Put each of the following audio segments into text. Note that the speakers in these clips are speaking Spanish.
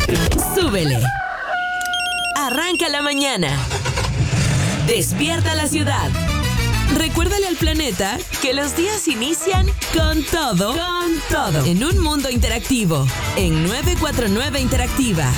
Súbele. Arranca la mañana. Despierta la ciudad. Recuérdale al planeta que los días inician con todo. Con todo. En un mundo interactivo. En 949 Interactiva.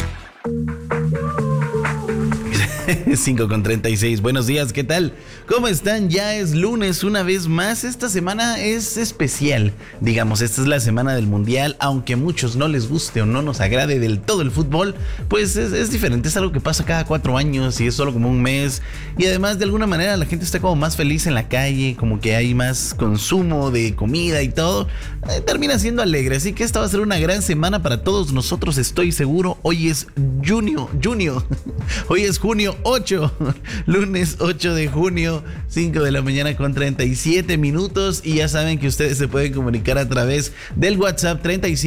5:36. Buenos días, ¿qué tal? ¿Cómo están? Ya es lunes una vez más. Esta semana es especial. Digamos, esta es la semana del Mundial. Aunque a muchos no les guste o no nos agrade del todo el fútbol, pues es diferente. Es algo que pasa cada 4 años y es solo como un mes. Y además, de alguna manera, la gente está como más feliz en la calle. Como que hay más consumo de comida y todo. Termina siendo alegre. Así que esta va a ser una gran semana para todos nosotros, estoy seguro. Hoy es junio. Hoy es junio 8, lunes 8 de junio, 5 de la mañana con 37 minutos. Y ya saben que ustedes se pueden comunicar a través del WhatsApp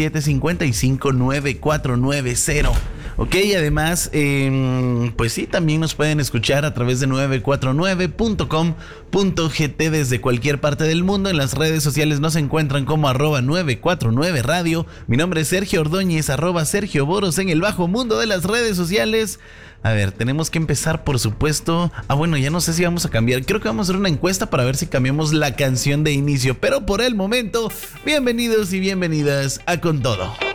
37559490. Ok, además, pues sí, también nos pueden escuchar a través de 949.com.gt desde cualquier parte del mundo. En las redes sociales nos encuentran como @949 Radio. Mi nombre es Sergio Ordóñez, @Sergio Boros en el bajo mundo de las redes sociales. A ver, tenemos que empezar, por supuesto. Bueno, ya no sé si vamos a cambiar. Creo que vamos a hacer una encuesta para ver si cambiamos la canción de inicio. Pero por el momento, bienvenidos y bienvenidas a Con Todo.